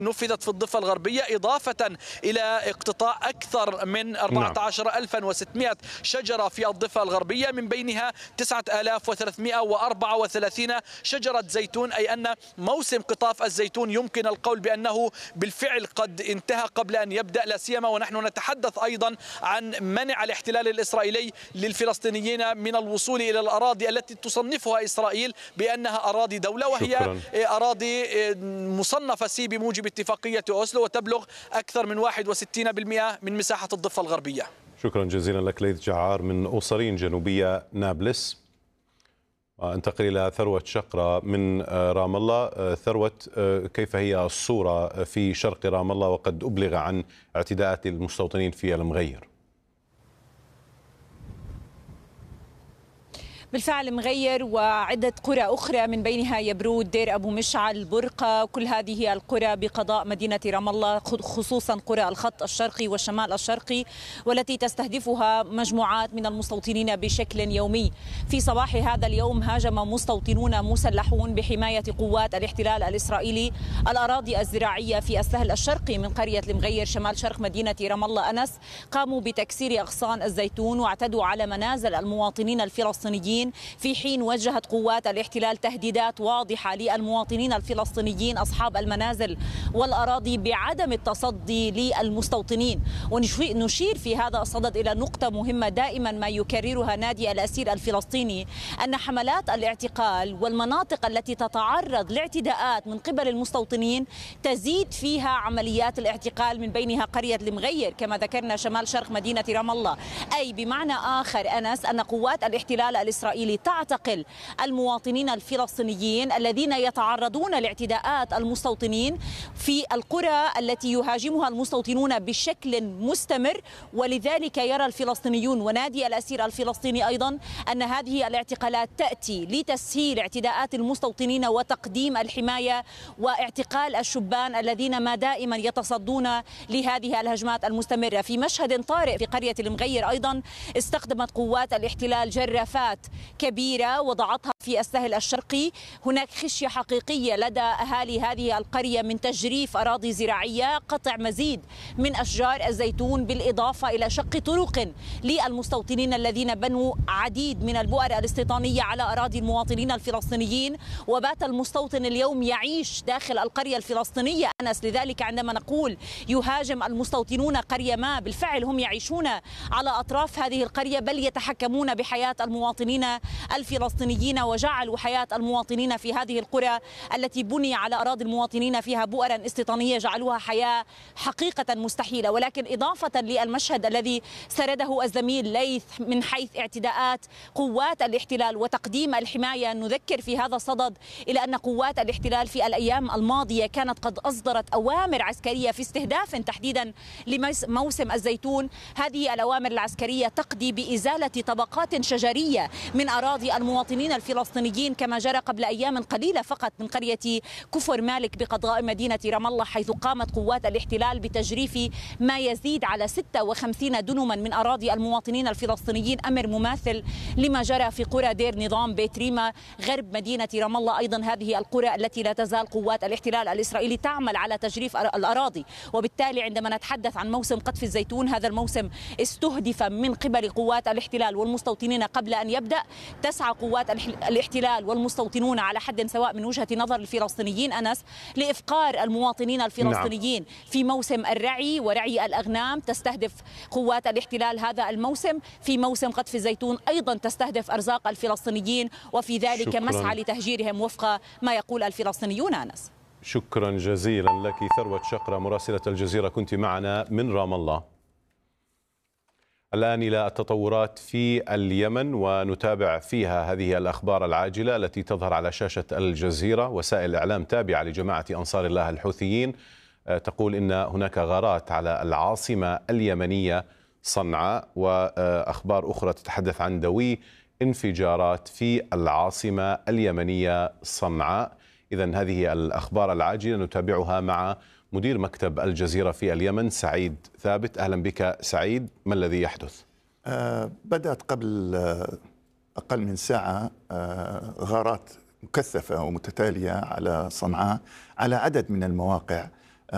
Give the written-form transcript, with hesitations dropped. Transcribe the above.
نفذت في الضفة الغربية، إضافة إلى اقتطاع أكثر من 14600 شجرة في الضفة الغربية، من بينها 9334 شجرة زيتون، أي أن موسم قطاف الزيتون يمكن القول بأنه بالفعل قد انتهى قبل أن يبدأ، لا سيما ونحن نتحدث أيضا عن منع الاحتلال الإسرائيلي للفلسطينيين من الوصول إلى الأراضي التي تصنفها إسرائيل بأنها أراضي دولة، وهي أراضي مصنفة سي بموجب اتفاقية أوسلو، وتبلغ أكثر من 61% من مساحة الضفة الغربية. شكرا جزيلا لك ليث جعار من أوصرين جنوبية نابلس. انتقل إلى ثروة شقرة من رام الله. ثروة، كيف هي الصورة في شرق رام الله وقد أبلغ عن اعتداءات المستوطنين في المغير؟ بالفعل مغير وعدة قرى أخرى من بينها يبرود، دير أبو مشعل، برقة، كل هذه القرى بقضاء مدينة رام الله، خصوصا قرى الخط الشرقي والشمال الشرقي، والتي تستهدفها مجموعات من المستوطنين بشكل يومي. في صباح هذا اليوم هاجم مستوطنون مسلحون بحماية قوات الاحتلال الإسرائيلي الأراضي الزراعية في السهل الشرقي من قرية المغير شمال شرق مدينة رام الله أنس. قاموا بتكسير أغصان الزيتون واعتدوا على منازل المواطنين الفلسطينيين، في حين وجهت قوات الاحتلال تهديدات واضحة للمواطنين الفلسطينيين أصحاب المنازل والأراضي بعدم التصدي للمستوطنين. ونشير في هذا الصدد إلى نقطة مهمة دائما ما يكررها نادي الأسير الفلسطيني، أن حملات الاعتقال والمناطق التي تتعرض لاعتداءات من قبل المستوطنين تزيد فيها عمليات الاعتقال، من بينها قرية المغير كما ذكرنا شمال شرق مدينة رام الله. أي بمعنى آخر أنس أن قوات الاحتلال الإسرائيلي تعتقل المواطنين الفلسطينيين الذين يتعرضون لاعتداءات المستوطنين في القرى التي يهاجمها المستوطنون بشكل مستمر. ولذلك يرى الفلسطينيون ونادي الأسير الفلسطيني أيضا أن هذه الاعتقالات تأتي لتسهيل اعتداءات المستوطنين وتقديم الحماية واعتقال الشبان الذين ما دائما يتصدون لهذه الهجمات المستمرة. في مشهد طارئ في قرية المغير أيضا استخدمت قوات الاحتلال جرافات كبيرة وضعتها في السهل الشرقي. هناك خشية حقيقية لدى أهالي هذه القرية من تجريف أراضي زراعية، قطع مزيد من أشجار الزيتون، بالإضافة إلى شق طرق للمستوطنين الذين بنوا عديد من البؤر الاستيطانية على أراضي المواطنين الفلسطينيين. وبات المستوطن اليوم يعيش داخل القرية الفلسطينية أنس. لذلك عندما نقول يهاجم المستوطنون قرية ما، بالفعل هم يعيشون على أطراف هذه القرية، بل يتحكمون بحياة المواطنين الفلسطينيين، وجعلوا حياة المواطنين في هذه القرى التي بني على أراضي المواطنين فيها بؤرا استيطانية جعلوها حياة حقيقة مستحيلة. ولكن إضافة للمشهد الذي سرده الزميل ليث من حيث اعتداءات قوات الاحتلال وتقديم الحماية، نذكر في هذا الصدد إلى أن قوات الاحتلال في الأيام الماضية كانت قد أصدرت أوامر عسكرية في استهداف تحديدا لموسم الزيتون. هذه الأوامر العسكرية تقضي بإزالة طبقات شجرية من أراضي المواطنين الفلسطينيين، كما جرى قبل أيام قليلة فقط من قرية كفر مالك بقضاء مدينة رام الله، حيث قامت قوات الاحتلال بتجريف ما يزيد على 56 دنما من أراضي المواطنين الفلسطينيين، أمر مماثل لما جرى في قرى دير نظام، بيت ريما، غرب مدينة رام الله. أيضا هذه القرى التي لا تزال قوات الاحتلال الإسرائيلي تعمل على تجريف الأراضي. وبالتالي عندما نتحدث عن موسم قطف الزيتون، هذا الموسم استهدف من قبل قوات الاحتلال والمستوطنين قبل أن يبدأ. تسعى قوات الاحتلال والمستوطنون على حد سواء من وجهة نظر الفلسطينيين أنس لإفقار المواطنين الفلسطينيين في موسم الرعي ورعي الأغنام. تستهدف قوات الاحتلال هذا الموسم في موسم قطف الزيتون أيضا تستهدف أرزاق الفلسطينيين، وفي ذلك مسعى لتهجيرهم وفق ما يقول الفلسطينيون أنس. شكرا جزيلا لك ثروة شقرة مراسلة الجزيرة، كنت معنا من رام الله. الآن إلى التطورات في اليمن، ونتابع فيها هذه الأخبار العاجلة التي تظهر على شاشة الجزيرة. وسائل الإعلام تابعة لجماعة أنصار الله الحوثيين تقول إن هناك غارات على العاصمة اليمنية صنعاء، وأخبار أخرى تتحدث عن دوي انفجارات في العاصمة اليمنية صنعاء. إذن هذه الأخبار العاجلة نتابعها مع مدير مكتب الجزيرة في اليمن سعيد ثابت. أهلا بك سعيد، ما الذي يحدث؟ بدأت قبل أقل من ساعة غارات مكثفة ومتتالية على صنعاء على عدد من المواقع